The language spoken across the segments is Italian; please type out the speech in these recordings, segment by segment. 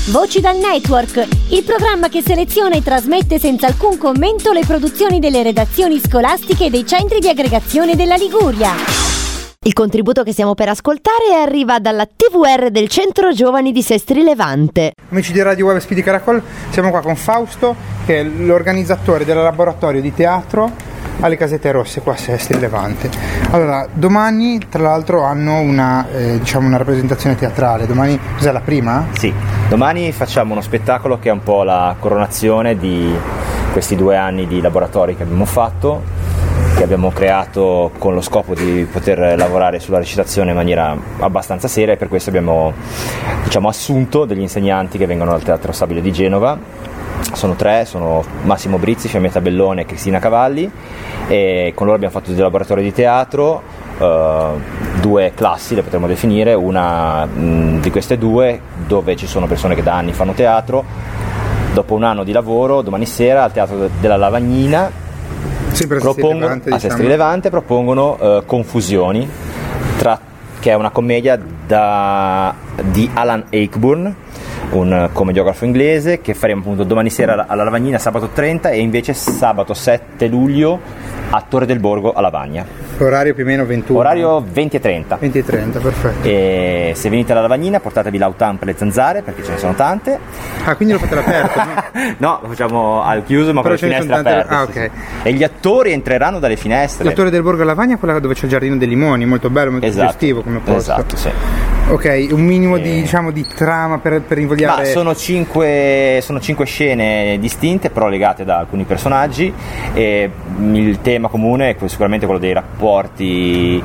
Voci dal Network, il programma che seleziona e trasmette senza alcun commento le produzioni delle redazioni scolastiche e dei centri di aggregazione della Liguria. Il contributo che stiamo per ascoltare arriva dalla TVR del Centro Giovani di Sestri Levante. Amici di Radio Web Speedy Caracol, siamo qua con Fausto, che è l'organizzatore del laboratorio di teatro alle Casette Rosse qua a Sestri Levante. Allora, domani tra l'altro hanno una rappresentazione teatrale. Domani cos'è, la prima? Sì, domani facciamo uno spettacolo che è un po' la coronazione di questi 2 anni di laboratori che abbiamo fatto, che abbiamo creato con lo scopo di poter lavorare sulla recitazione in maniera abbastanza seria, e per questo abbiamo assunto degli insegnanti che vengono dal Teatro Stabile di Genova. Sono 3, sono Massimo Brizzi, Fiammetta Bellone e Cristina Cavalli, e con loro abbiamo fatto dei laboratori di teatro, 2 classi le potremmo definire, una di queste 2 dove ci sono persone che da anni fanno teatro. Dopo un anno di lavoro, domani sera al Teatro della Lavagnina a Sestri Levante propongono Confusioni, che è una commedia di Alan Ayckbourn, un commediografo inglese, che faremo appunto domani sera alla Lavagnina, sabato 30, e invece sabato 7 luglio a Torre del Borgo a Lavagna. Orario più o meno 21? Orario 20:30. 20:30, perfetto. E se venite alla Lavagnina portatevi l'autan per le zanzare, perché ce ne sono tante. Ah, quindi lo fate all'aperto? No, no, lo facciamo al chiuso, ma però con le finestre aperte. Ah, ok. Sì. E gli attori entreranno dalle finestre. La Torre del Borgo a Lavagna è quella dove c'è il Giardino dei Limoni, molto bello, molto suggestivo come posto. Esatto, sì. Ok, un minimo di trama per invogliare. Ma sono 5 scene distinte, però legate da alcuni personaggi, e il tema comune è sicuramente quello dei rapporti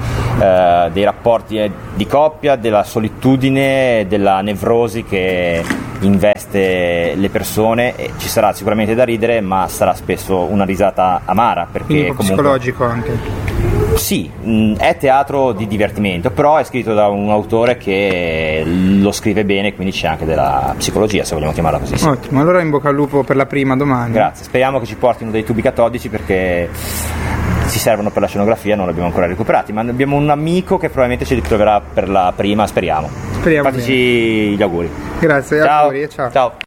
di coppia, della solitudine, della nevrosi che investe le persone. E ci sarà sicuramente da ridere, ma sarà spesso una risata amara, perché quindi un po' comunque psicologico anche. Sì, è teatro di divertimento, però è scritto da un autore che lo scrive bene, quindi c'è anche della psicologia, se vogliamo chiamarla così. Sì. Ottimo, allora in bocca al lupo per la prima domani. Grazie, speriamo che ci portino dei tubi catodici, perché ci servono per la scenografia, non li abbiamo ancora recuperati, ma abbiamo un amico che probabilmente ci ritroverà per la prima, speriamo. Fateci gli auguri. Grazie, ciao. Auguri e ciao. Ciao.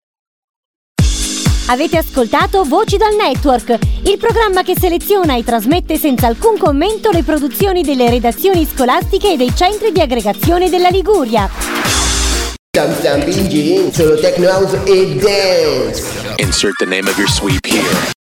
Avete ascoltato Voci dal Network, il programma che seleziona e trasmette senza alcun commento le produzioni delle redazioni scolastiche e dei centri di aggregazione della Liguria. Solo techno house e dance. Insert the name of your sweep here.